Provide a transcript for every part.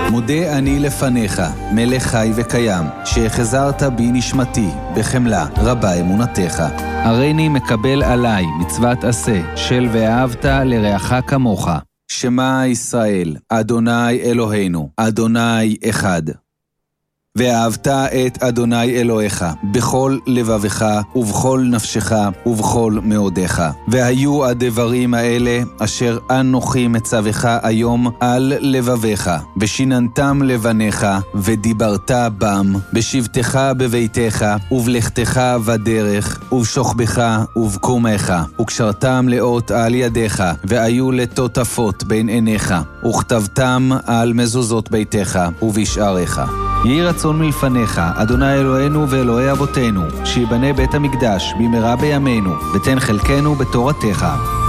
מודה אני לפניך, מלך חי וקיים, שהחזרת בי נשמתי, בחמלה רבה אמונתך. הריני מקבל עליי מצוות עשה, של ואהבת לרעך כמוך. שמע ישראל, אדוני אלוהינו, אדוני אחד. ואהבת את אדוני אלוהיך בכל לבבך ובכל נפשך ובכל מאודך. והיו הדברים האלה אשר אנוכי מצווך היום על לבביך, ושיננתם לבניך ודיברת בם, בשבתך בביתך ובלכתך בדרך ובשוכבך ובקומך, וקשרתם לאות על ידיך, והיו לטוטפות בין עיניך, וכתבתם על מזוזות ביתך ובשעריך. יהי רצון מלפניך, אדוני אלוהינו ואלוהי אבותינו, שיבנה בית המקדש במהרה בימינו, ותן חלקנו בתורתך.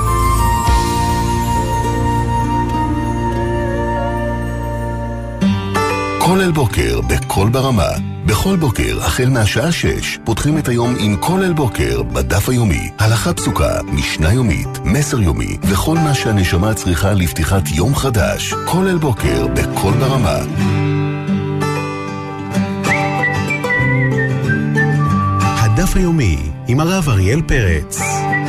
כולל בוקר בכל ברמה. בכל בוקר, החל מהשעה 6, פותחים את היום עם כולל בוקר בדף היומי. הלכה פסוקה, משנה יומית, מסר יומי, וכל מה שהנשמה צריכה לפתיחת יום חדש. כולל בוקר בכל ברמה. הדף היומי עם הרב אריאל פרץ.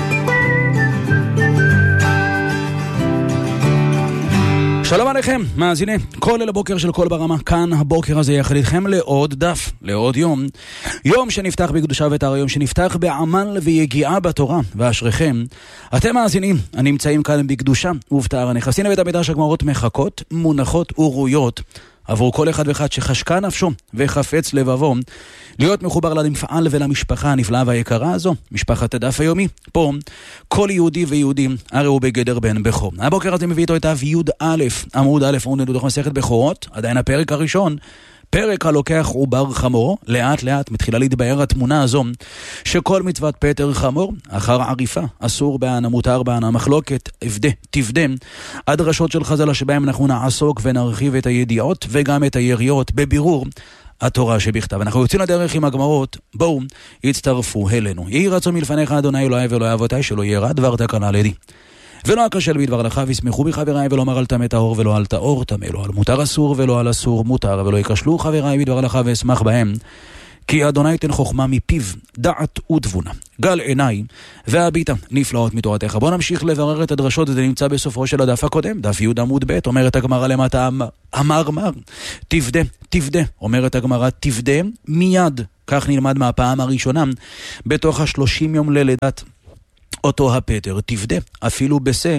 שלום עליכם, מאזיני כולל הבוקר של כל ברמה. כאן הבוקר הזה יחד איתכם לעוד דף, לעוד יום. יום שנפתח בקדושה ותורה, יום שנפתח בעמל ויגיעה בתורה. ואשריכם, אתם מאזינים הנמצאים כאן בקדושה ובתורה, נכנסים לבית המקדש, הגמרות מחכות, מונחות ורויות עבור כל אחד ואחד שחשקה נפשו וחפץ לבבו להיות מחובר למפעל ולמשפחה הנפלאה והיקרה הזו, משפחת הדף היומי. פה כל יהודי ויהודי הרי הוא בגדר בן בכור. הבוקר הזה מביא איתו את דף י"א, עמוד א', עמוד נדוד מסכת בכורות, עדיין הפרק הראשון, פרק הלוקח עובר חמור. לאט לאט מתחילה להתבהר התמונה הזו שכל מצוות פטר חמור אחר עריפה אסור בענה, מותר בענה, מחלוקת תפדה. הדרשות של חז"ל שבהם אנחנו נעסוק ונרחיב את הידיעות וגם את היריות בבירור התורה שבכתב. אנחנו יוצאים לדרך עם הגמרות, בואו הצטרפו אלינו. יהי רצון מלפניך אדוני אלוהי ואלוהי אבותיי, שלא ירע דבר תקנה על ידי ולא אכשל בדבר לך, וישמחו בי חבריי, ולא אמר על טמא טהור ולא על טהור טמא, לא על מותר אסור ולא על אסור מותר, ולא יכשלו חבריי בדבר לך ואשמח בהם, כי אדוני תן חוכמה מפיו, דעת ותבונה. גל עיניי והביטה נפלאות מתורתך. בוא נמשיך לברר את הדרשות. זה נמצא בסופו של הדף הקודם, דף י' עמוד ב'. אומרת הגמרא למטה אמר תפדה. אומרת הגמרא תפדה מיד. כך נלמד מהפעם הראשונה בתוך 30 יום ללידת אותו הפטר. תפדה אפילו בשה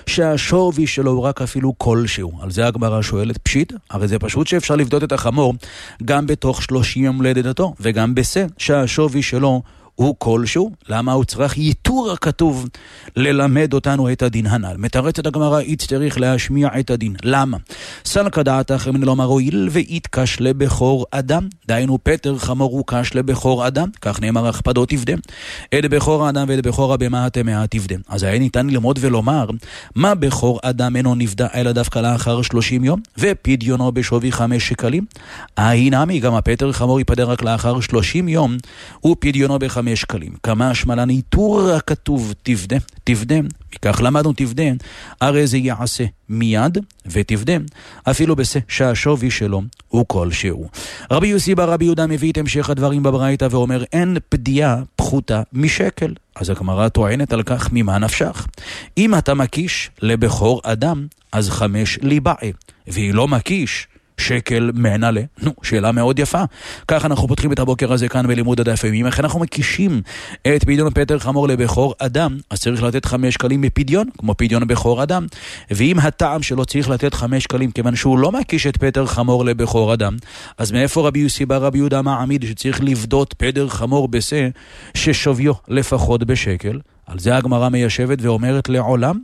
שהשווי שלו הוא רק אפילו כלשהו. על זה הגמרא שואלת פשיט, הרי זה פשוט שאפשר לבדות את החמור גם בתוך 30 יום לידתו, וגם בשה שהשווי שלו הוא כלשהו. למה הוא צריך ייתור הכתוב ללמד אותנו את הדין הנ"ל? מתרצת הגמרא, צריך להשמיע את הדין. למה? סלקא דעתך מן לא מרואיל ואית קש לבכור אדם. דהיינו פטר חמור הוא קש לבכור אדם, כך נאמר הכפדו תפדה. את בכור האדם ואת בכור הבהמה הטמאה תפדה. אז היה ניתן ללמוד ולומר מה בכור אדם אינו נפדה אלא דווקא לאחר 30 יום ופדיונו בשווי 5 שקלים. הינמי גם הפטר חמור ייפדר רק לאחר 30 יום ופדיונו ב5 שקלים. כמה שמלן איתור הכתוב תפדה. מכך למדנו תפדה, הרי זה יעשה מיד, ותפדה אפילו בשה שהשווי שלו הוא כלשהו. רבי יוסי בר רבי יהודה מביא את המשך הדברים בברייתא ואומר אין פדיעה פחותה משקל. אז הגמרא טוענת על כך ממה נפשך. אם אתה מקיש לבכור אדם אז 5 ליבעי, והיא לא מקיש שקל מנהלה. שאלה מאוד יפה. כך אנחנו פותחים את הבוקר הזה כאן בלימוד הדף היומי. איך אנחנו מקישים את פדיון פטר חמור לבכור אדם, אז צריך לתת 5 שקלים בפדיון, כמו פדיון בכור אדם. ואם הטעם שלו צריך לתת 5 שקלים, כיוון שהוא לא מקיש את פטר חמור לבכור אדם, אז מאיפה רבי יוסי בר רבי יהודה מעמיד שצריך לבדות פטר חמור בשה ששוויו לפחות בשקל? על זה הגמרא מיישבת ואומרת לעולם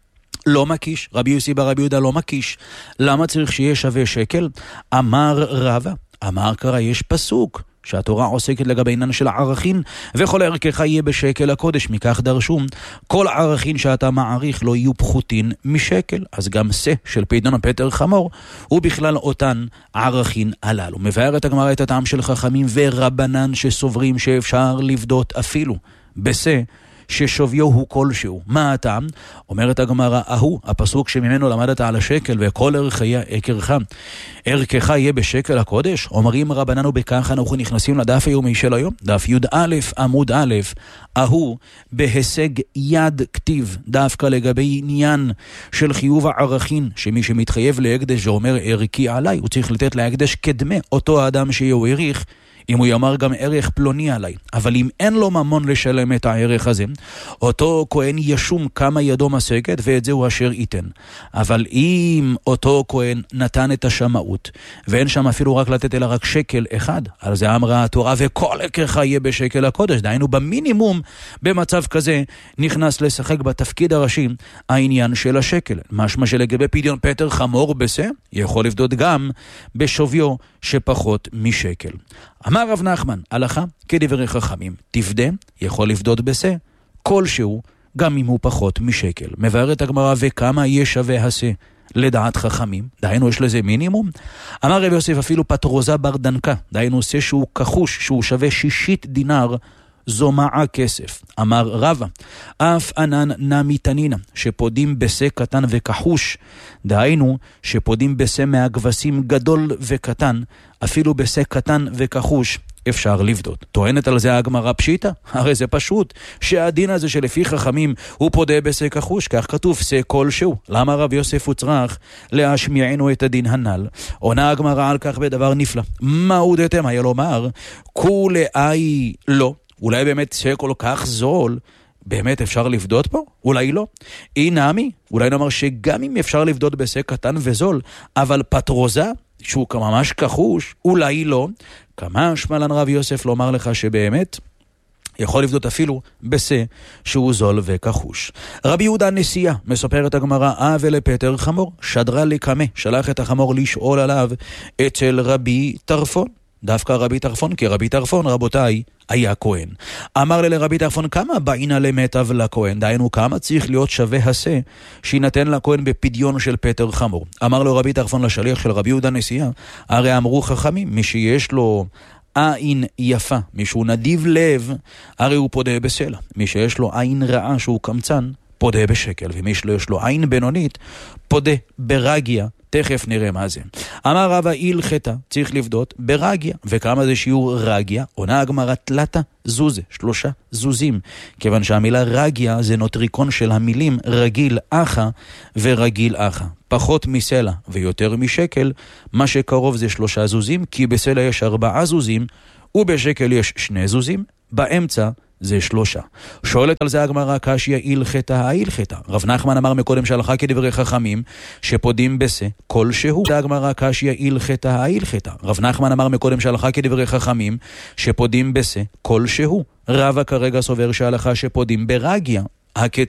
לא מקיש. רבי יוסי בר רבי יהודה לא מקיש. למה צריך שיהיה שווה שקל? אמר רבא, אמר קרא, יש פסוק שהתורה עוסקת לגבי עניין של ערכים, וכל ערכך יהיה בשקל הקודש. מכך דרשו כל ערכים שאתה מעריך לא יהיו פחותין משקל. אז גם שא של פדיון פטר חמור הוא בכלל אותן ערכים הללו. מבאר את הגמרא את הטעם של חכמים ורבנן שסוברים שאפשר לבדות אפילו בשא ששוויו הוא כלשהו. מה הטעם? אומרת הגמרא, הפסוק שממנו למדת על השקל, וכל ערכך יהיה בשקל הקודש. אומרים רבננו, בכך אנחנו נכנסים לדף היומי של היום, דף י"א עמוד א', בהישג יד כתיב, דווקא לגבי עניין של חיוב הערכין, שמי שמתחייב להקדש ואומר ערכי עליי, הוא צריך לתת להקדש כדמה אותו האדם שהוא עריך, אם הוא יאמר גם ערך פלוני עליי. אבל אם אין לו ממון לשלם את הערך הזה, אותו כהן ישום כמה ידו משגת, ואת זה הוא אשר ייתן. אבל אם אותו כהן נתן את השמאות, ואין שם אפילו רק לתת אלא רק שקל אחד, על זה אמרה התורה, וכל ערכך יהיה בשקל הקודש. דהיינו במינימום, במצב כזה, נכנס לשחק בתפקיד הראשי העניין של השקל. משמע שלגבי פדיון פטר חמור בשה, יכול לבדות גם בשוויו שפחות משקל. אמר רב נחמן, הלכה כדברי חכמים, תפדה, יכול לפדות בשה, כלשהו, גם אם הוא פחות משקל. מבארת הגמרא, וכמה יהיה שווה השה לדעת חכמים? דהיינו, יש לזה מינימום? אמר רב יוסף, אפילו פטרוזה בר דנקה, דהיינו, שה שהוא כחוש, שהוא שווה 60 דינר, זו מעה כסף. אמר רבא, אף ענן נמי תנינה, שפודים בשה קטן וכחוש, דהיינו שפודים בשה מהגבסים גדול וקטן, אפילו בשה קטן וכחוש אפשר לבדות. טוענת על זה הגמרא פשיטה? הרי זה פשוט, שהדין הזה שלפי חכמים הוא פודה בשה כחוש, כך כתוב שה כלשהו. למה רב יוסף הוצרך להשמיענו את הדין הנ"ל? עונה הגמרא על כך בדבר נפלא. מה הוא דתם? היה לומר, כולי לא. אולי באמת שה כל כך זול, באמת אפשר לבדות פה? אולי לא. נמי, אולי נאמר שגם אם אפשר לבדות בשה קטן וזול, אבל פטרוזה, שהוא ממש כחוש, אולי לא. כמה שמלן רב יוסף לומר לך שבאמת יכול לבדות אפילו בשה שהוא זול וכחוש. רבי יהודה נשיאה, מספרת הגמרא, ולפטר חמור, שדרה לקמה, שלח את החמור לשאול עליו אצל רבי טרפון. דווקא רבי טרפון, כי רבי טרפון, רבותיי, היה כהן. אמר לרבי טרפון, כמה בעינה למטב לכהן? דהיינו, כמה צריך להיות שווה השה שינתן לכהן בפדיון של פטר חמור? אמר לו רבי טרפון לשליח של רבי יהודה נשיאה, הרי אמרו חכמים, מי שיש לו עין יפה, מי שהוא נדיב לב, הרי הוא פודה בסלע. מי שיש לו עין רעה שהוא קמצן, פודה בשקל, ומי שיש לו עין בינונית, פודה ברגיה. תכף נראה מה זה. אמר רבא, הלכתה, צריך לבדות ברגיה. וכמה זה שיעור רגיה? עונה הגמרא, תלתה זוזה, 3 זוזים. כיוון שהמילה רגיה זה נוטריקון של המילים רגיל אחה ורגיל אחה. פחות מסלע ויותר משקל, מה שקרוב זה 3 זוזים, כי בסלע יש 4 זוזים, ובשקל יש 2 זוזים, באמצע זה 3. שואלת על זה הגמרא, קשיא הלכתה. רב נחמן אמר מקודם שהלכה כדברי חכמים שפודים בשה כלשהו. זה הגמרא, קשיא הלכתה. רב נחמן אמר מקודם שהלכה כדברי חכמים שפודים בשה כלשהו. רבא כרגע סובר שהלכה שפודים ברגיה.